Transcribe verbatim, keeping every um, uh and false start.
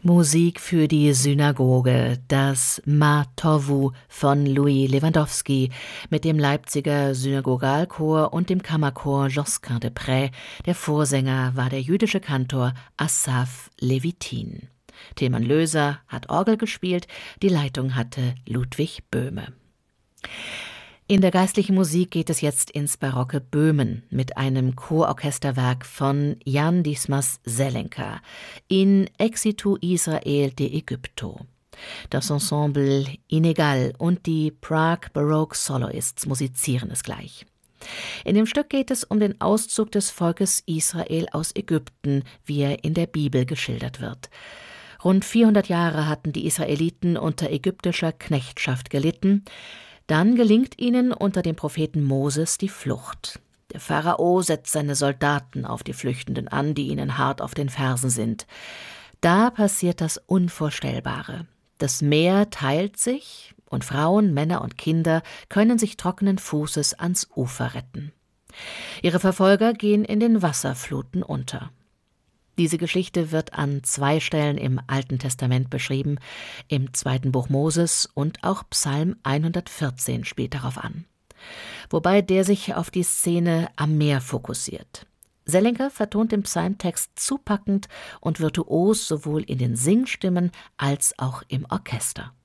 Musik für die Synagoge, das Ma Tovu von Louis Lewandowski mit dem Leipziger Synagogalchor und dem Kammerchor Josquin de Prez. Der Vorsänger war der jüdische Kantor Asaf Levitin. Tilman Löser hat Orgel gespielt, die Leitung hatte Ludwig Böhme. In der geistlichen Musik geht es jetzt ins barocke Böhmen mit einem Chororchesterwerk von Jan Dismas Zelenka in Exitu Israel de Ägypto. Das Ensemble Inegal und die Prague Baroque Soloists musizieren es gleich. In dem Stück geht es um den Auszug des Volkes Israel aus Ägypten, wie er in der Bibel geschildert wird. Rund vierhundert Jahre hatten die Israeliten unter ägyptischer Knechtschaft gelitten. Dann gelingt ihnen unter dem Propheten Moses die Flucht. Der Pharao setzt seine Soldaten auf die Flüchtenden an, die ihnen hart auf den Fersen sind. Da passiert das Unvorstellbare. Das Meer teilt sich und Frauen, Männer und Kinder können sich trockenen Fußes ans Ufer retten. Ihre Verfolger gehen in den Wasserfluten unter. Diese Geschichte wird an zwei Stellen im Alten Testament beschrieben, im zweiten Buch Moses, und auch Psalm hundertvierzehn spielt darauf an. Wobei der sich auf die Szene am Meer fokussiert. Zelenka vertont den Psalmtext zupackend und virtuos sowohl in den Singstimmen als auch im Orchester.